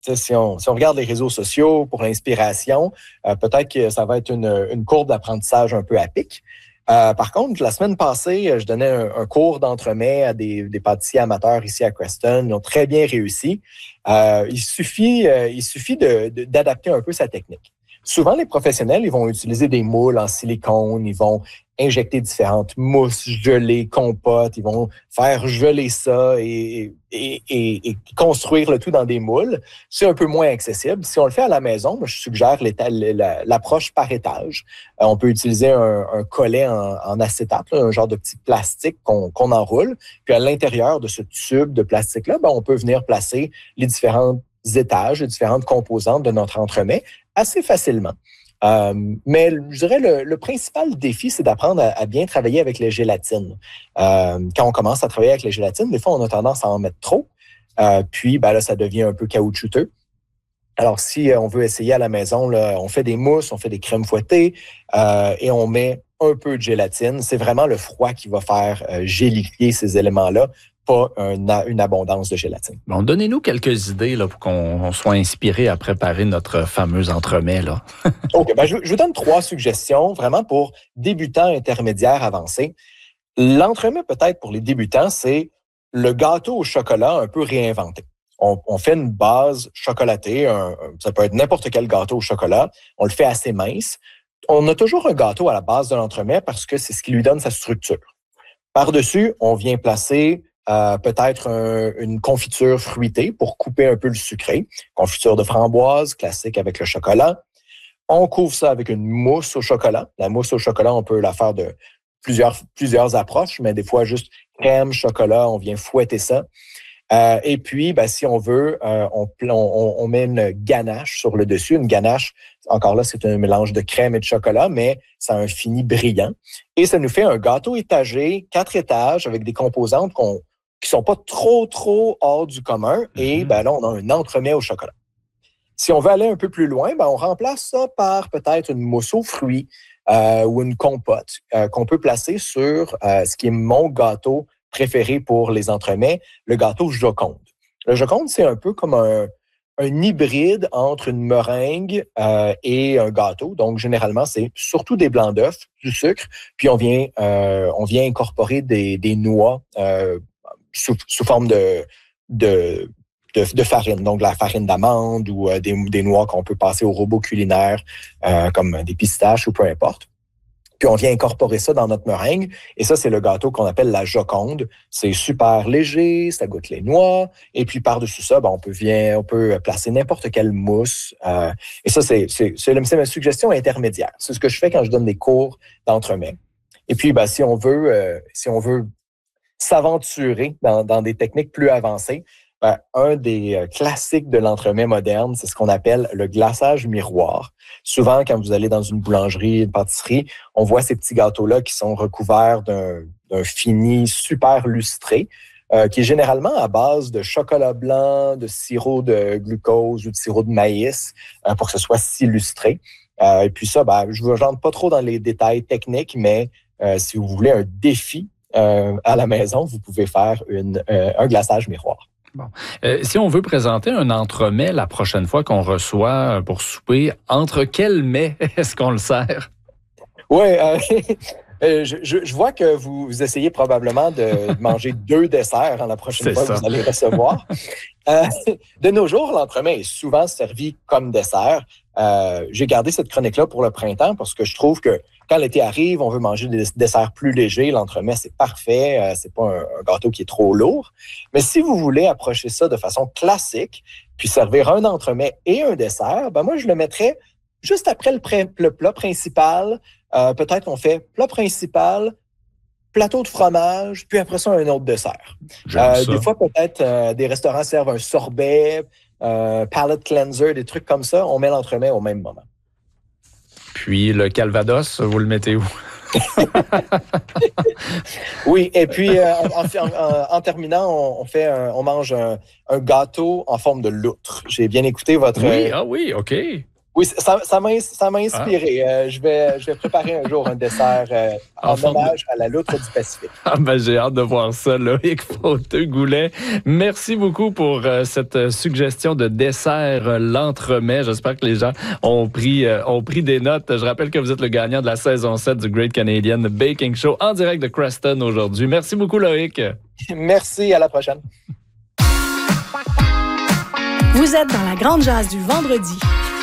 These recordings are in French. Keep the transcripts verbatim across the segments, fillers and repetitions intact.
Si on, si on regarde les réseaux sociaux pour l'inspiration, euh, peut-être que ça va être une, une courbe d'apprentissage un peu à pic. Euh, par contre, la semaine passée, je donnais un, un cours d'entremets à des, des pâtissiers amateurs ici à Creston. Ils ont très bien réussi. Euh, il suffit, euh, il suffit de, de, d'adapter un peu sa technique. Souvent, les professionnels, ils vont utiliser des moules en silicone, ils vont injecter différentes mousses, gelées, compotes, ils vont faire geler ça et, et, et, et construire le tout dans des moules. C'est un peu moins accessible. Si on le fait à la maison, moi, je suggère l'approche par étage. Euh, on peut utiliser un, un collet en, en acétate, là, un genre de petit plastique qu'on, qu'on enroule. Puis à l'intérieur de ce tube de plastique-là, ben, on peut venir placer les différentes étages, les différentes composantes de notre entremets assez facilement. Euh, mais je dirais le, le principal défi, c'est d'apprendre à, à bien travailler avec les gélatines. Euh, quand on commence à travailler avec les gélatines, des fois, on a tendance à en mettre trop. Euh, puis, ben là, ça devient un peu caoutchouteux. Alors, si on veut essayer à la maison, là, on fait des mousses, on fait des crèmes fouettées euh, et on met un peu de gélatine. C'est vraiment le froid qui va faire euh, gélifier ces éléments-là, pas un, une abondance de gélatine. Bon, donnez-nous quelques idées là, pour qu'on soit inspiré à préparer notre fameux entremets. Là. OK, ben je, je vous donne trois suggestions vraiment pour débutants, intermédiaires, avancés. L'entremets, peut-être pour les débutants, c'est le gâteau au chocolat un peu réinventé. On, on fait une base chocolatée, un, ça peut être n'importe quel gâteau au chocolat. On le fait assez mince. On a toujours un gâteau à la base de l'entremet parce que c'est ce qui lui donne sa structure. Par-dessus, on vient placer Euh, peut-être un, une confiture fruitée pour couper un peu le sucré. Confiture de framboise, classique avec le chocolat. On couvre ça avec une mousse au chocolat. La mousse au chocolat, on peut la faire de plusieurs, plusieurs approches, mais des fois juste crème, chocolat, on vient fouetter ça. Euh, et puis, ben, si on veut, euh, on, on, on met une ganache sur le dessus. Une ganache, encore là, c'est un mélange de crème et de chocolat, mais ça a un fini brillant. Et ça nous fait un gâteau étagé, quatre étages, avec des composantes qu'on qui sont pas trop, trop hors du commun. Et ben là, on a un entremets au chocolat. Si on veut aller un peu plus loin, ben on remplace ça par peut-être une mousse aux fruits euh, ou une compote euh, qu'on peut placer sur euh, ce qui est mon gâteau préféré pour les entremets, le gâteau Joconde. Le Joconde, c'est un peu comme un, un hybride entre une meringue euh, et un gâteau. Donc, généralement, c'est surtout des blancs d'œufs, du sucre, puis on vient, euh, on vient incorporer des, des noix euh, Sous, sous forme de, de, de, de farine, donc de la farine d'amande ou euh, des, des noix qu'on peut passer au robot culinaire, euh, comme des pistaches ou peu importe. Puis on vient incorporer ça dans notre meringue. Et ça, c'est le gâteau qu'on appelle la Joconde. C'est super léger, ça goûte les noix. Et puis par-dessus ça, ben, on, peut vient, on peut placer n'importe quelle mousse. Euh, et ça, c'est, c'est, c'est, c'est ma suggestion intermédiaire. C'est ce que je fais quand je donne des cours d'entremets. Et puis, ben, si on veut, euh, si on veut s'aventurer dans, dans des techniques plus avancées, ben, un des euh, classiques de l'entremet moderne, c'est ce qu'on appelle le glaçage miroir. Souvent, quand vous allez dans une boulangerie, une pâtisserie, on voit ces petits gâteaux-là qui sont recouverts d'un, d'un fini super lustré, euh, qui est généralement à base de chocolat blanc, de sirop de glucose ou de sirop de maïs, euh, pour que ce soit si lustré. Euh, et puis ça, ben, je ne rentre pas trop dans les détails techniques, mais euh, si vous voulez un défi Euh, à la maison, vous pouvez faire une, euh, un glaçage miroir. Bon. Euh, si on veut présenter un entremets la prochaine fois qu'on reçoit pour souper, entre quels mets est-ce qu'on le sert? Oui, euh, je, je, je vois que vous, vous essayez probablement de manger deux desserts hein, la prochaine C'est fois ça. que vous allez recevoir. Euh, de nos jours, l'entremets est souvent servi comme dessert. Euh, j'ai gardé cette chronique-là pour le printemps parce que je trouve que quand l'été arrive, on veut manger des desserts plus légers. L'entremets, c'est parfait. Euh, c'est pas un, un gâteau qui est trop lourd. Mais si vous voulez approcher ça de façon classique, puis servir un entremets et un dessert, ben moi, je le mettrais juste après le, pré- le plat principal. Euh, peut-être qu'on fait plat principal, plateau de fromage, puis après ça, un autre dessert. Euh, des fois, peut-être, euh, des restaurants servent un sorbet, euh, palate cleanser, des trucs comme ça. On met l'entremet au même moment. Puis le calvados, vous le mettez où? Oui, et puis euh, en, en, en terminant, on, on fait, un, on mange un, un gâteau en forme de loutre. J'ai bien écouté votre. Oui, ah oui, ok. Oui, ça, ça, m'a, ça m'a inspiré. Ah. Euh, je, vais, je vais préparer un jour un dessert euh, en, en hommage de... à la loutre du Pacifique. Ah ben, j'ai hâte de voir ça, Loïc Fauteux-Goulet. Merci beaucoup pour euh, cette suggestion de dessert euh, l'entremets. J'espère que les gens ont pris, euh, ont pris des notes. Je rappelle que vous êtes le gagnant de la saison sept du Great Canadian Baking Show en direct de Creston aujourd'hui. Merci beaucoup, Loïc. Merci, à la prochaine. Vous êtes dans la grande jase du vendredi.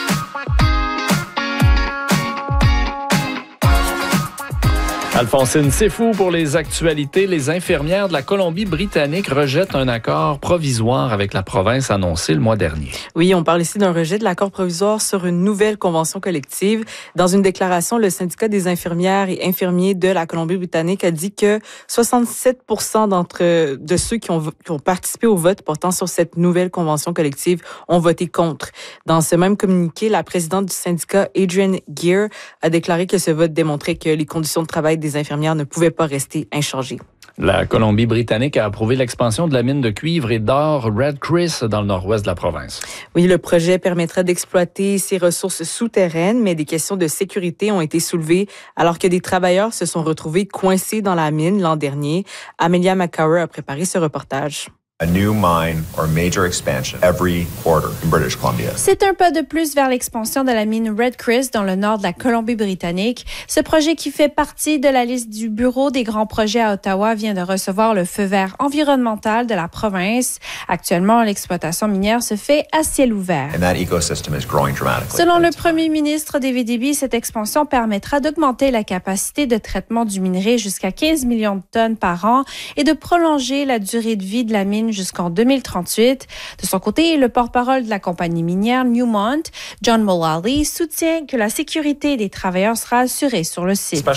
Alphonsine, c'est fou pour les actualités. Les infirmières de la Colombie-Britannique rejettent un accord provisoire avec la province annoncé le mois dernier. Oui, on parle ici d'un rejet de l'accord provisoire sur une nouvelle convention collective. Dans une déclaration, le syndicat des infirmières et infirmiers de la Colombie-Britannique a dit que soixante-sept pour cent d'entre de ceux qui ont, qui ont participé au vote portant sur cette nouvelle convention collective ont voté contre. Dans ce même communiqué, la présidente du syndicat, Adrienne Gear, a déclaré que ce vote démontrait que les conditions de travail des infirmières ne pouvaient pas rester inchangées. La Colombie-Britannique a approuvé l'expansion de la mine de cuivre et d'or Red Chris dans le nord-ouest de la province. Oui, le projet permettra d'exploiter ces ressources souterraines, mais des questions de sécurité ont été soulevées alors que des travailleurs se sont retrouvés coincés dans la mine l'an dernier. Amelia McCower a préparé ce reportage. A new mine or major expansion every quarter in British Columbia. C'est un pas de plus vers l'expansion de la mine Red Chris dans le nord de la Colombie-Britannique. Ce projet qui fait partie de la liste du Bureau des grands projets à Ottawa vient de recevoir le feu vert environnemental de la province. Actuellement, l'exploitation minière se fait à ciel ouvert. And that ecosystem is growing dramatically. Selon le premier ministre David Eby, cette expansion permettra d'augmenter la capacité de traitement du minerai jusqu'à quinze millions de tonnes par an et de prolonger la durée de vie de la mine jusqu'en deux mille trente-huit. De son côté, le porte-parole de la compagnie minière Newmont, John Mullally, soutient que la sécurité des travailleurs sera assurée sur le site.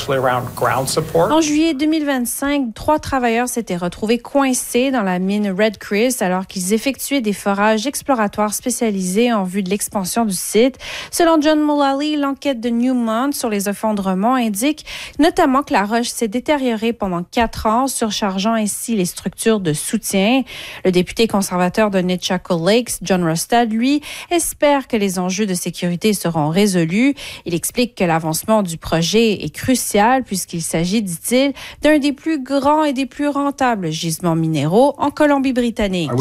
En juillet deux mille vingt-cinq, trois travailleurs s'étaient retrouvés coincés dans la mine Red Chris alors qu'ils effectuaient des forages exploratoires spécialisés en vue de l'expansion du site. Selon John Mullally, l'enquête de Newmont sur les effondrements indique notamment que la roche s'est détériorée pendant quatre ans, surchargeant ainsi les structures de soutien. Le député conservateur de Nitchako Lakes, John Rostad, lui, espère que les enjeux de sécurité seront résolus. Il explique que l'avancement du projet est crucial puisqu'il s'agit, dit-il, d'un des plus grands et des plus rentables gisements minéraux en Colombie-Britannique.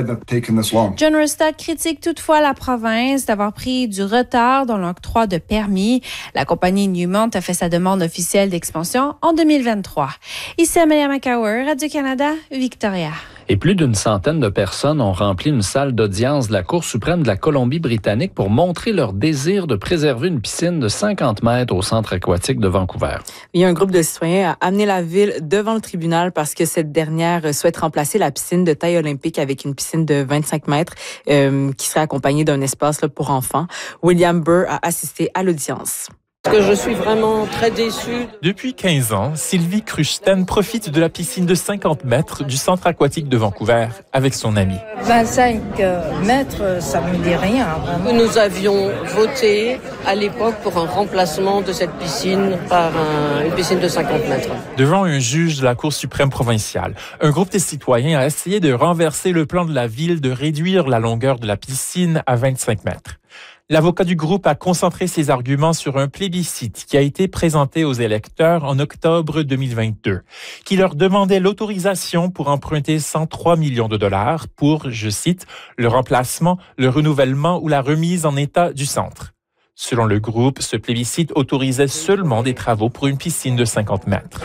John Rostad critique toutefois la province d'avoir pris du retard dans l'octroi de permis. La compagnie Newmont a fait sa demande officielle d'expansion en deux mille vingt-trois. Ici Amelia McCower, Radio-Canada, Victoria. Et plus d'une centaine de personnes ont rempli une salle d'audience de la Cour suprême de la Colombie-Britannique pour montrer leur désir de préserver une piscine de cinquante mètres au centre aquatique de Vancouver. Il y a un groupe de citoyens a amené la ville devant le tribunal parce que cette dernière souhaite remplacer la piscine de taille olympique avec une piscine de vingt-cinq mètres euh, qui serait accompagnée d'un espace là, pour enfants. William Burr a assisté à l'audience. Que je suis vraiment très déçue. Depuis quinze ans, Sylvie Cruchten profite de la piscine de cinquante mètres du centre aquatique de Vancouver avec son ami. vingt-cinq mètres, ça ne me dit rien. Vraiment. Nous avions voté à l'époque pour un remplacement de cette piscine par un, une piscine de cinquante mètres. Devant un juge de la Cour suprême provinciale, un groupe de citoyens a essayé de renverser le plan de la ville de réduire la longueur de la piscine à vingt-cinq mètres. L'avocat du groupe a concentré ses arguments sur un plébiscite qui a été présenté aux électeurs en octobre deux mille vingt-deux, qui leur demandait l'autorisation pour emprunter cent trois millions de dollars pour, je cite, le remplacement, le renouvellement ou la remise en état du centre. Selon le groupe, ce plébiscite autorisait seulement des travaux pour une piscine de cinquante mètres.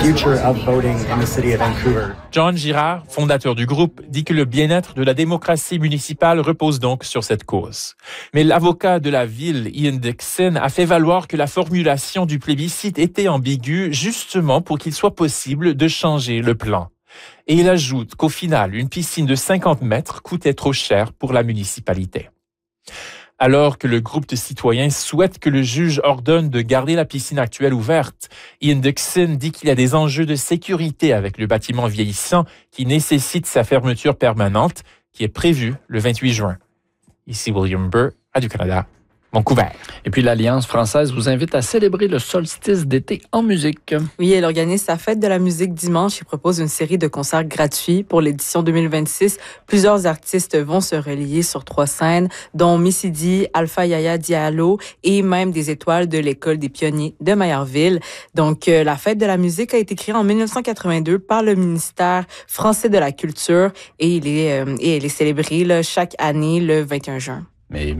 John Girard, fondateur du groupe, dit que le bien-être de la démocratie municipale repose donc sur cette cause. Mais l'avocat de la ville, Ian Dixon, a fait valoir que la formulation du plébiscite était ambiguë justement pour qu'il soit possible de changer le plan. Et il ajoute qu'au final, une piscine de cinquante mètres coûtait trop cher pour la municipalité. Alors que le groupe de citoyens souhaite que le juge ordonne de garder la piscine actuelle ouverte, Ian Dixon dit qu'il y a des enjeux de sécurité avec le bâtiment vieillissant qui nécessite sa fermeture permanente, qui est prévue le vingt-huit juin. Ici William Burr, Radio-Canada. Vancouver. Et puis l'Alliance française vous invite à célébrer le solstice d'été en musique. Oui, elle organise sa fête de la musique dimanche et propose une série de concerts gratuits pour l'édition deux mille vingt-six. Plusieurs artistes vont se relier sur trois scènes, dont Missy D, Alpha Yaya Diallo et même des étoiles de l'École des pionniers de Maillardville. Donc, euh, la fête de la musique a été créée en dix-neuf cent quatre-vingt-deux par le ministère français de la Culture et, il est, euh, et elle est célébrée là, chaque année le vingt et un juin. Mais